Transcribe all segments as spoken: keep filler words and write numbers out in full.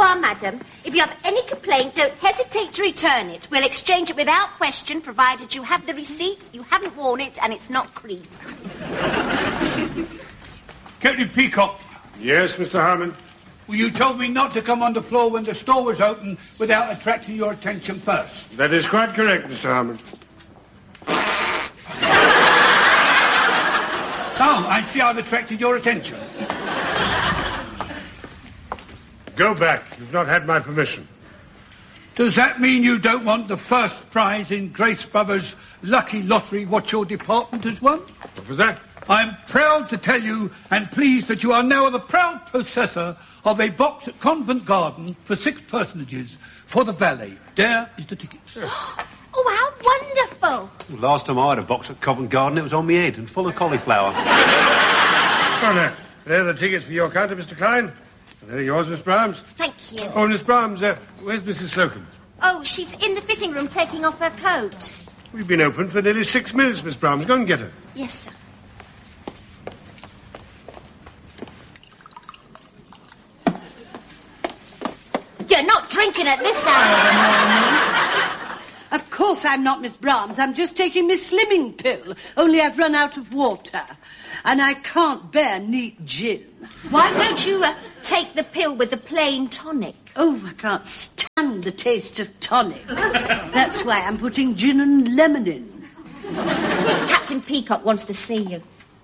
are, madam. If you have any complaint, don't hesitate to return it. We'll exchange it without question, provided you have the receipt, you haven't worn it, and it's not creased. Captain Peacock. Yes, Mister Harmon? Well, you told me not to come on the floor when the store was open without attracting your attention first. That is quite correct, Mister Harmon. Oh, I see I've attracted your attention. Go back. You've not had my permission. Does that mean you don't want the first prize in Grace Brothers' lucky lottery what your department has won? What was that? I'm proud to tell you and pleased that you are now the proud possessor of a box at Covent Garden for six personages for the valet. There is the ticket. Oh, how wonderful. Well, last time I had a box at Covent Garden, it was on my head and full of cauliflower. Oh, no. There are the tickets for your counter, Mister Klein. And there are yours, Miss Brahms. Thank you. Oh, Miss Brahms, uh, where's Missus Slocum? Oh, she's in the fitting room taking off her coat. We've been open for nearly six minutes, Miss Brahms. Go and get her. Yes, sir. You're not drinking at this hour of the morning. Of course I'm not Miss Brahms. I'm just taking Miss Slimming pill. Only I've run out of water. And I can't bear neat gin. Why don't you uh, take the pill with the plain tonic? Oh, I can't stand the taste of tonic. That's why I'm putting gin and lemon in. Captain Peacock wants to see you.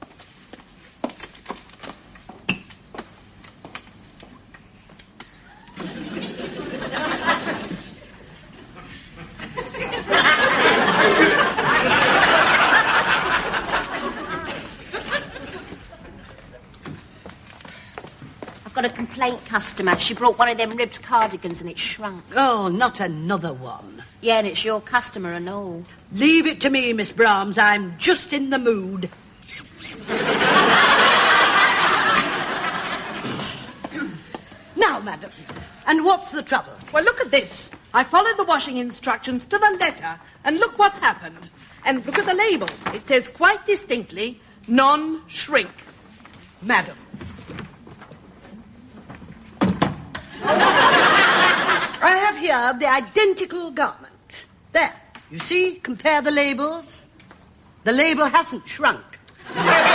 Got a complaint customer. She brought one of them ribbed cardigans and it shrunk. Oh, not another one. Yeah, and it's your customer and all. Leave it to me, Miss Brahms. I'm just in the mood. Now, madam, and what's the trouble? Well, look at this. I followed the washing instructions to the letter, and look what's happened. And look at the label. It says quite distinctly, non-shrink. Madam. I have here the identical garment. There. You see? Compare the labels. The label hasn't shrunk. You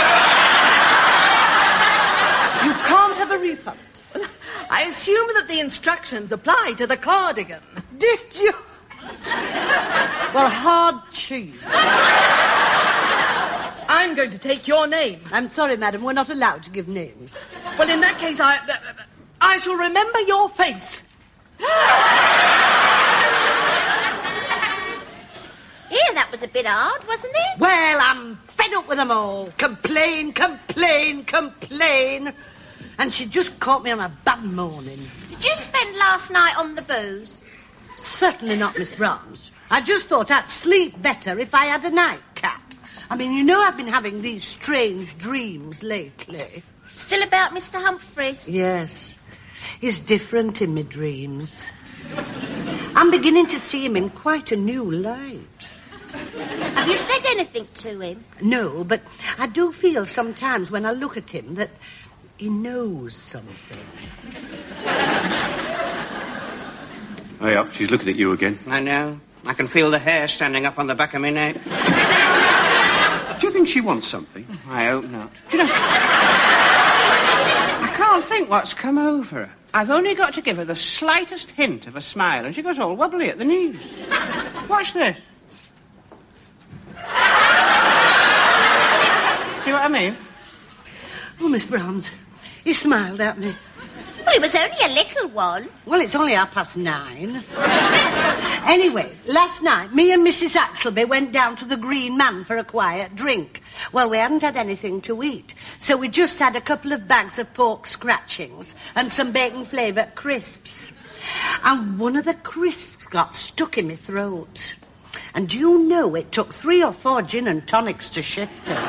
can't have a refund. Well, I assume that the instructions apply to the cardigan. Did you? Well, hard cheese. I'm going to take your name. I'm sorry, madam. We're not allowed to give names. Well, in that case, I... Uh, I shall remember your face. Yeah, that was a bit hard, wasn't it? Well, I'm fed up with them all. Complain, complain, complain. And she just caught me on a bad morning. Did you spend last night on the booze? Certainly not, Miss Brahms. I just thought I'd sleep better if I had a nightcap. I mean, you know I've been having these strange dreams lately. Still about Mister Humphreys? Yes. He's different in my dreams. I'm beginning to see him in quite a new light. Have you said anything to him? No, but I do feel sometimes when I look at him that he knows something. Hey up, she's looking at you again. I know. I can feel the hair standing up on the back of my neck. Do you think she wants something? I hope not. Do you know... I can't think what's come over her. I've only got to give her the slightest hint of a smile, and she goes all wobbly at the knees. Watch this. See what I mean? Oh, Miss Brahms, he smiled at me. Well, it was only a little one. Well, it's only half past nine. Anyway, last night, me and Missus Axelby went down to the Green Man for a quiet drink. Well, we hadn't had anything to eat, so we just had a couple of bags of pork scratchings and some bacon-flavoured crisps. And one of the crisps got stuck in my throat. And do you know it took three or four gin and tonics to shift it?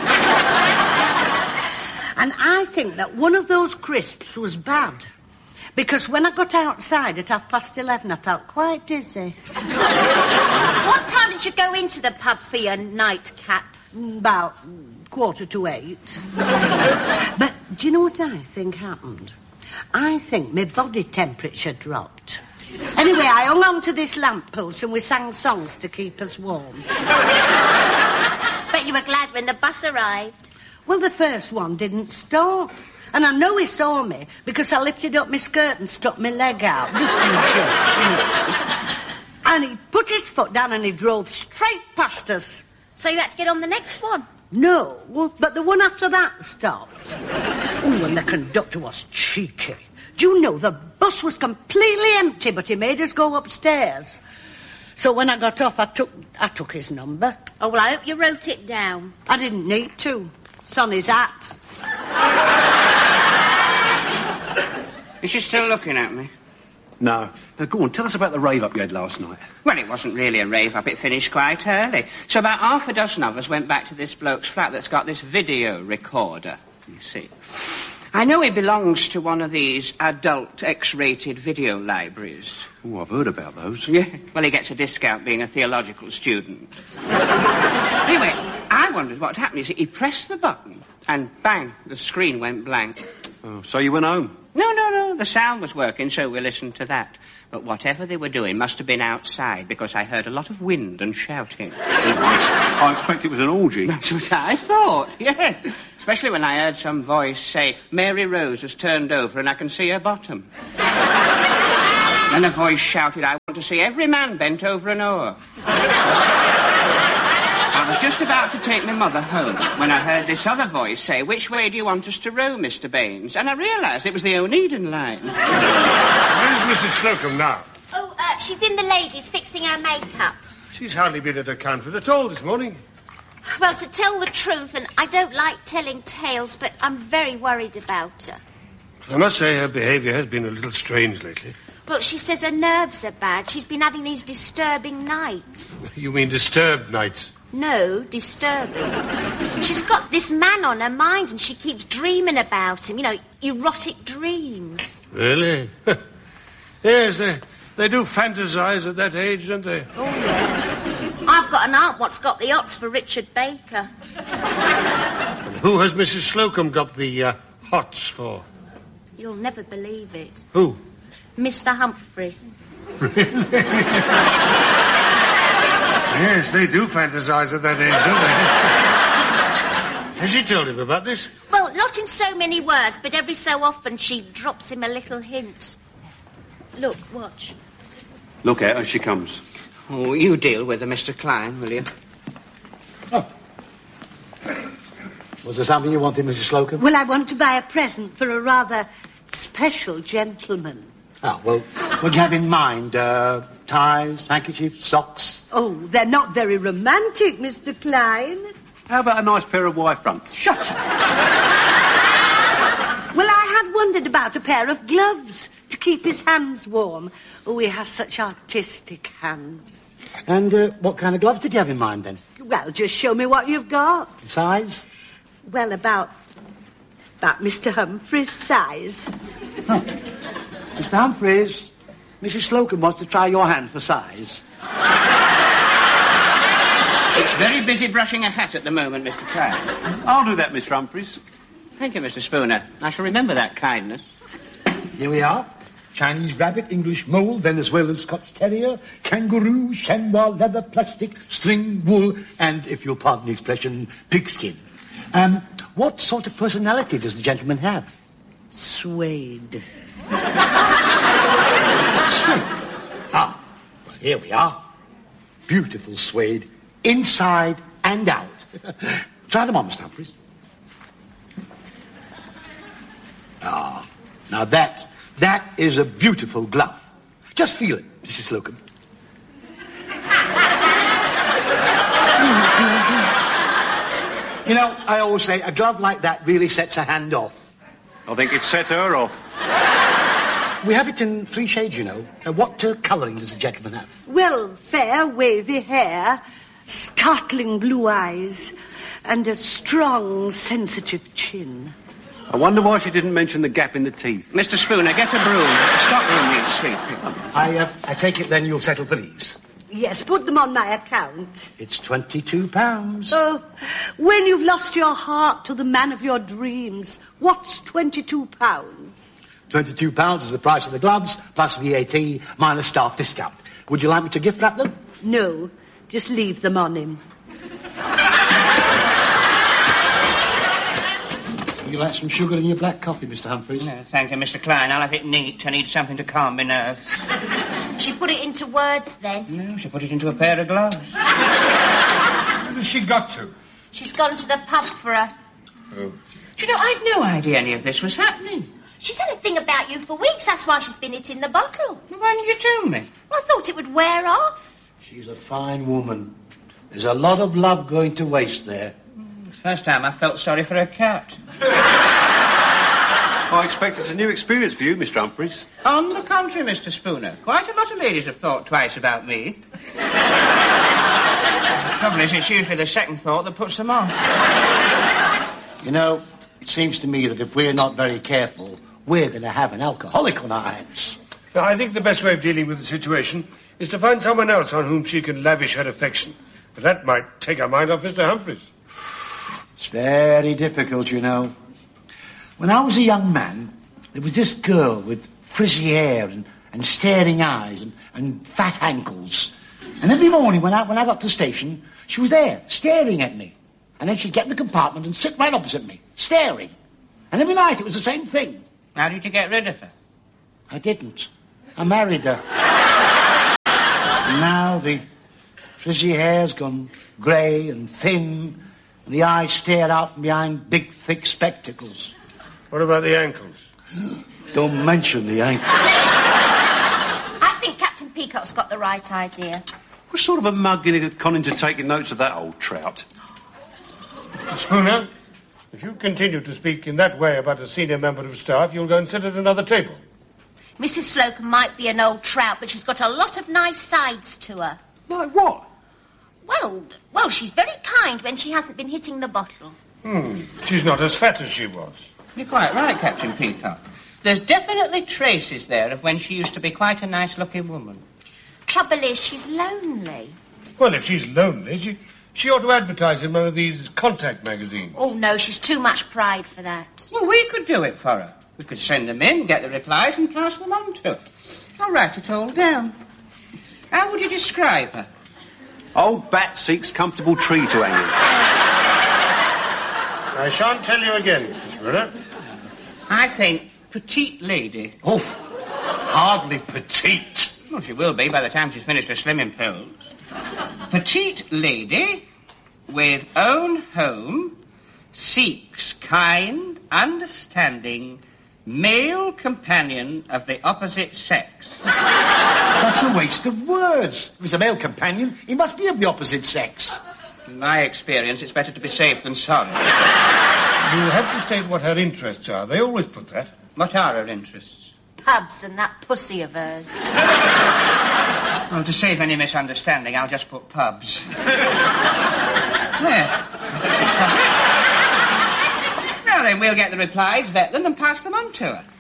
And I think that one of those crisps was bad. Because when I got outside at half past eleven, I felt quite dizzy. What time did you go into the pub for your nightcap? About quarter to eight. But do you know what I think happened? I think my body temperature dropped. Anyway, I hung on to this lamppost and we sang songs to keep us warm. Bet you were glad when the bus arrived. Well, the first one didn't stop. And I know he saw me because I lifted up my skirt and stuck my leg out, just in case, you know. And he put his foot down and he drove straight past us. So you had to get on the next one? No, but the one after that stopped. Oh, and the conductor was cheeky. Do you know, the bus was completely empty, but he made us go upstairs. So when I got off, I took I took his number. Oh, well, I hope you wrote it down. I didn't need to. It's on his hat. Is she still looking at me? No. Now, go on, tell us about the rave up you had last night. Well, it wasn't really a rave up. It finished quite early. So about half a dozen of us went back to this bloke's flat that's got this video recorder, you see. I know he belongs to one of these adult X-rated video libraries. Oh, I've heard about those. Yeah, well, he gets a discount being a theological student. Anyway, I wondered what happened. He pressed the button, and bang, the screen went blank. Oh, so you went home? No, no, no, the sound was working, so we listened to that. But whatever they were doing must have been outside, because I heard a lot of wind and shouting. I expect it was an orgy. That's what I thought, yeah. Especially when I heard some voice say, Mary Rose has turned over and I can see her bottom. Then a voice shouted, I want to see every man bent over an oar. I was just about to take my mother home when I heard this other voice say, which way do you want us to row, Mister Baines? And I realised it was the Oneiden line. Where's Missus Slocum now? Oh, uh, she's in the ladies fixing her makeup. She's hardly been at her Canford at all this morning. Well, to tell the truth, and I don't like telling tales, but I'm very worried about her. I must say her behaviour has been a little strange lately. Well, she says her nerves are bad. She's been having these disturbing nights. You mean disturbed nights? No, disturbing. She's got this man on her mind and she keeps dreaming about him. You know, erotic dreams. Really? Yes, they, they do fantasize at that age, don't they? Oh, yeah. I've got an aunt what's got the hots for Richard Baker. And who has Missus Slocum got the uh, hots for? You'll never believe it. Who? Mister Humphreys. Yes, they do fantasize at that age, don't they? Has she told him about this? Well, not in so many words, but every so often she drops him a little hint. Look, watch. Look at her, she comes. Oh, you deal with her, Mister Klein, will you? Oh. Was there something you wanted, Missus Slocum? Well, I want to buy a present for a rather special gentleman. Oh, well, what do you have in mind? Uh, ties, handkerchiefs, socks? Oh, they're not very romantic, Mister Klein. How about a nice pair of Y fronts? Shut up. Well, I had wondered about a pair of gloves to keep his hands warm. Oh, he has such artistic hands. And uh, what kind of gloves did you have in mind, then? Well, just show me what you've got. Size? Well, about... about Mister Humphrey's size. Oh. Mister Humphreys, Missus Slocum wants to try your hand for size. It's very busy brushing a hat at the moment, Mister Klein. I'll do that, Mister Humphreys. Thank you, Mister Spooner. I shall remember that kindness. Here we are. Chinese rabbit, English mole, Venezuelan Scotch terrier, kangaroo, chamois, leather, plastic, string, wool, and, if you'll pardon the expression, pigskin. Um, what sort of personality does the gentleman have? Suede. Suede. Ah, well, here we are. Beautiful suede, inside and out. Try them on, Mister Humphreys. Ah, now that, that is a beautiful glove. Just feel it, Missus Slocum. You know, I always say a glove like that really sets a hand off. I think it set her off. We have it in three shades, you know. Uh, what uh, colouring does the gentleman have? Well, fair, wavy hair, startling blue eyes, and a strong, sensitive chin. I wonder why she didn't mention the gap in the teeth. Mister Spooner, get a broom. Stop room these sleep. I, uh, I take it then you'll settle for these. Yes, put them on my account. It's twenty-two pounds. Oh, when you've lost your heart to the man of your dreams, what's twenty-two pounds? Twenty-two pounds is the price of the gloves, plus V A T, minus staff discount. Would you like me to gift wrap them? No, just leave them on him. Would you like some sugar in your black coffee, Mister Humphreys? No, thank you, Mister Klein. I'll have it neat. I need something to calm my nerves. She put it into words then. No, she put it into a pair of gloves. Where has she got to? She's gone to the pub for a... Oh. Do you know, I'd no idea any of this was happening. She's had a thing about you for weeks. That's why she's been hitting the bottle. Well, why didn't you tell me? Well, I thought it would wear off. She's a fine woman. There's a lot of love going to waste there. It's the first time I felt sorry for a cat. I expect it's a new experience for you, Mister Humphreys. On the contrary, Mister Spooner, quite a lot of ladies have thought twice about me. The trouble is, it's usually the second thought that puts them off. You know, it seems to me that if we're not very careful, we're going to have an alcoholic on our hands. Now, I think the best way of dealing with the situation is to find someone else on whom she can lavish her affection. But that might take her mind off Mister Humphreys. It's very difficult, you know. When I was a young man, there was this girl with frizzy hair and, and staring eyes and, and fat ankles. And every morning when I, when I got to the station, she was there, staring at me. And then she'd get in the compartment and sit right opposite me, staring. And every night it was the same thing. How did you get rid of her? I didn't. I married her. And now the frizzy hair's gone grey and thin, and the eyes stare out from behind big, thick spectacles. What about the ankles? Don't mention the ankles. I think Captain Peacock's got the right idea. What sort of a mug gonna get Con into taking notes of that old trout? Mister Spooner, if you continue to speak in that way about a senior member of staff, you'll go and sit at another table. Missus Slocum might be an old trout, but she's got a lot of nice sides to her. Like what? Well, well, she's very kind when she hasn't been hitting the bottle. Hmm. She's not as fat as she was. You're quite right, Captain Peacock. There's definitely traces there of when she used to be quite a nice-looking woman. Trouble is, she's lonely. Well, if she's lonely, she, she ought to advertise in one of these contact magazines. Oh, no, she's too much pride for that. Well, we could do it for her. We could send them in, get the replies, and pass them on to her. I'll write it all down. How would you describe her? Old bat seeks comfortable tree to hang in. I shan't tell you again, Mister Spooner. I think petite lady. Oh, hardly petite. Well, she will be by the time she's finished her slimming pills. Petite lady with own home seeks kind, understanding, male companion of the opposite sex. That's a waste of words. If he's a male companion, he must be of the opposite sex. In my experience, it's better to be safe than sorry. You have to state what her interests are. They always put that. What are her interests? Pubs and that pussy of hers. Well, to save any misunderstanding, I'll just put pubs. There. Now then, we'll get the replies, vet them, and pass them on to her.